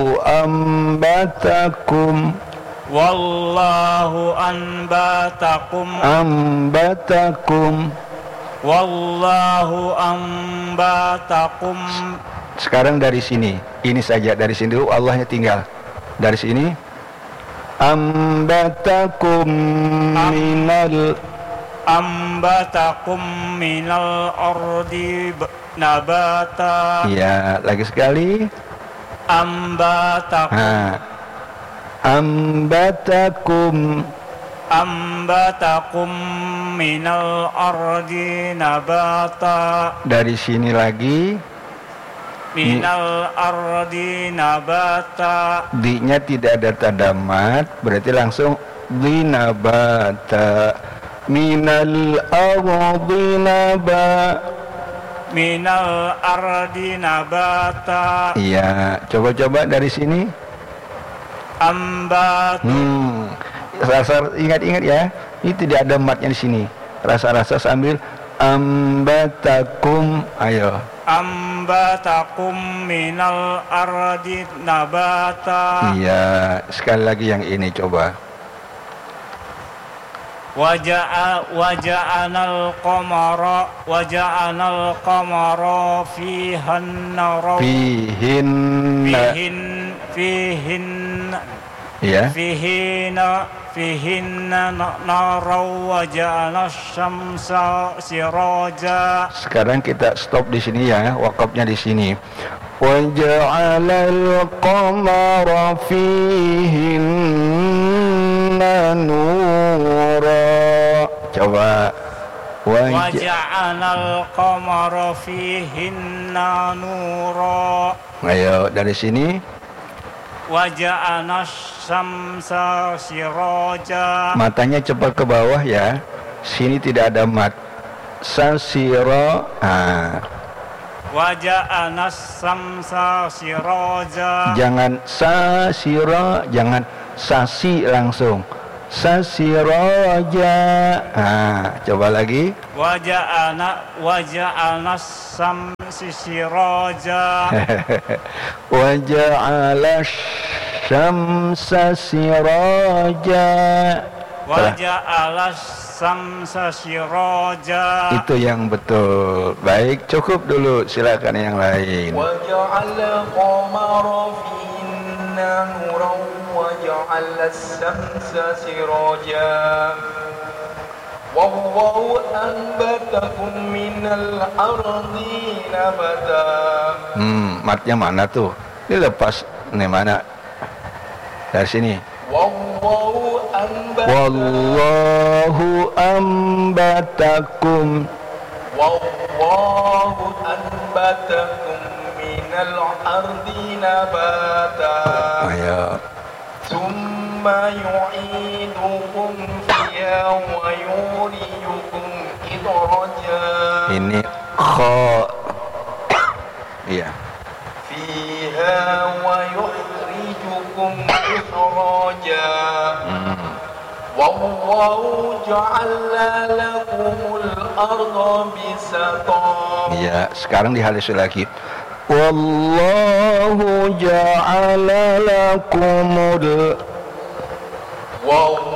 ambatakum. Wallahu anbatakum. Ambatakum. Wallahu anbatakum. Sekarang dari sini, ini saja dari sini dulu, Allahnya tinggal. Dari sini, ambatakum minal. Ambatakum minal ardi nabata. Ya, lagi sekali. Ambatakum. Ambatakum. Ambatakum minal ardi nabata. Dari sini lagi. Minal ardi nabata. Di-nya tidak ada tanda mat, berarti langsung dinabata. Minal ardi nabata. Minal ardi nabata. Iya, coba-coba dari sini. Ambatu. Rasa ingat-ingat ya. Ini tidak ada matnya di sini. Rasa-rasa sambil ambatakum. Ayo. Ambatakum minal ardi nabata. Iya, sekali lagi yang ini coba. Waja'anal qamara fihan nara. Fihin. Ya. Fihinna nara waja'ana syamsa siraja. Sekarang kita stop di sini ya, wakafnya di sini. Waja'alal qamara fihinna nura. Coba. Waja'alal qamara fihinna nura. Ayo dari sini. Waja'ana syamsa siraja. Matanya cepat ke bawah ya. Sini tidak ada mat. Sasira. Waja'ana syamsa siraja. Jangan sasira, jangan sasi langsung. Sasiraja. Coba lagi. Waja'ana syamsi siraja. Waja'ala syamsa siraja. Waja'ala syamsa siraja. Itu yang betul. Baik, cukup dulu. Silakan yang lain. Waja'ala qamara fihinna nuran waja'ala syamsa siraja. Wallahu anbatakum minal ardi nabata. Matnya mana tuh? Ini lepas. Ini mana? Dari sini. Wallahu ambatakum. Wallahu anbatakum minal ardi nabata. Ayo. Tsumma yu'idukum fiha wa yurijukum idraja. Ini kha. Iya. Fiha wa yukhrijukum ikhraja. Wallahu ja'ala lakumul arda bisata. Iya, sekarang dihalus lagi. Wallahu ja'ala lakumul